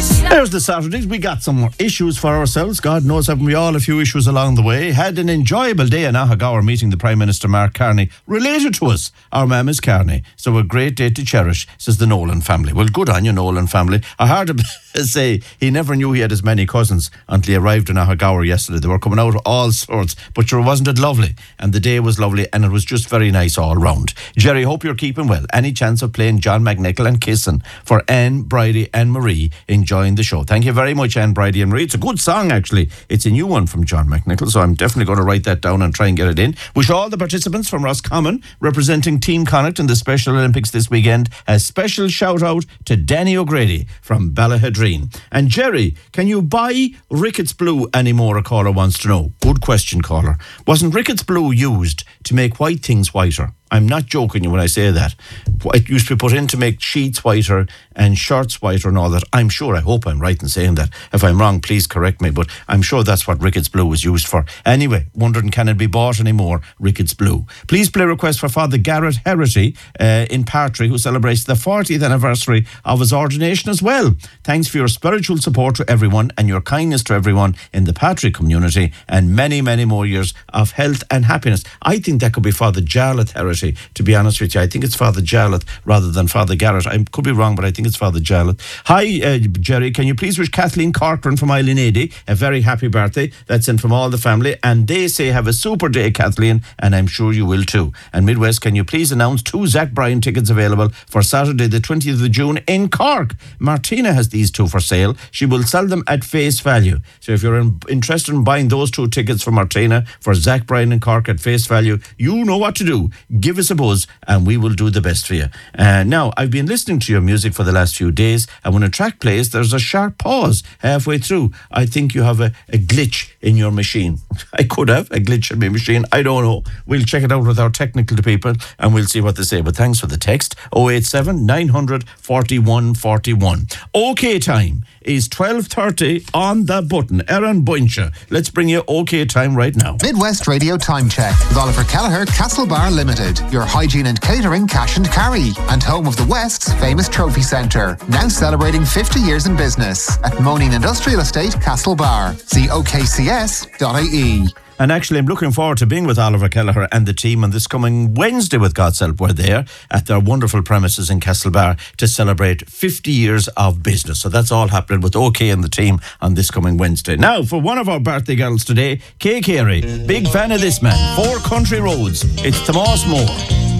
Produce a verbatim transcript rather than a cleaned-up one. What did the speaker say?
There's the Saturdays. We got some issues for ourselves. God knows, haven't we all, a few issues along the way. Had an enjoyable day in Ahagower meeting the Prime Minister Mark Carney, related to us. Our mam is Carney, so a great day to cherish, says the Nolan family. Well, good on you, Nolan family. I heard him say he never knew he had as many cousins until he arrived in Ahagower yesterday. They were coming out of all sorts, but sure, wasn't it lovely? And the day was lovely, and it was just very nice all round. Jerry, hope you're keeping well. Any chance of playing John McNichol and Kissing for Anne, Bridie and Marie enjoying the show? Thank you very much, Anne, Bridie and Marie. It's a good song, actually. It's a new one from John McNichol, so I'm definitely going to write that down and try and get it in. Wish all the participants from Roscommon representing Team Connacht in the Special Olympics this weekend a special shout out to Danny O'Grady from Ballahadreen. And Jerry, can you buy Ricketts Blue anymore, a caller wants to know. Good question, caller. Wasn't Ricketts Blue used to make white things whiter? I'm not joking you when I say that. It used to be put in to make sheets whiter and shirts whiter and all that. I'm sure, I hope I'm right in saying that. If I'm wrong, please correct me, but I'm sure that's what Ricketts Blue was used for. Anyway, wondering, can it be bought anymore, Ricketts Blue? Please play a request for Father Garrett Herity uh, in Partry, who celebrates the fortieth anniversary of his ordination as well. Thanks for your spiritual support to everyone and your kindness to everyone in the Partry community, and many, many more years of health and happiness. I think that could be Father Jarlath Herity. To be honest with you, I think it's Father Jarlath rather than Father Garrett. I could be wrong, but I think it's Father Jarlath. Hi, uh, Jerry, can you please wish Kathleen Corcoran from Eileen Eddy a very happy birthday? That's in from all the family, and they say have a super day, Kathleen, and I'm sure you will too. And Midwest, can you please announce two Zach Bryan tickets available for Saturday the twentieth of June in Cork? Martina has these two for sale. She will sell them at face value. So if you're in, interested in buying those two tickets for Martina for Zach Bryan in Cork at face value, you know what to do. Give us a buzz and we will do the best for you. Uh, now, I've been listening to your music for the last few days, and when a track plays, there's a sharp pause halfway through. I think you have a, a glitch in your machine. I could have a glitch in my machine. I don't know. We'll check it out with our technical people and we'll see what they say. But thanks for the text. oh eight seven, nine hundred, forty-one forty-one. OK time is twelve thirty on the button. Aaron Buncha, let's bring you OK time right now. Midwest Radio Time Check with Oliver Kelleher, Castlebar Limited. Your hygiene and catering cash and carry, and home of the West's famous trophy centre. Now celebrating fifty years in business at Moaning Industrial Estate, Castlebar. See O K C S dot I E. And actually, I'm looking forward to being with Oliver Kelleher and the team on this coming Wednesday with God's help. We're there at their wonderful premises in Castlebar to celebrate fifty years of business. So that's all happening with OK and the team on this coming Wednesday. Now, for one of our birthday girls today, Kay Carey. Big fan of this man. Four Country Roads. It's Tomas Moore.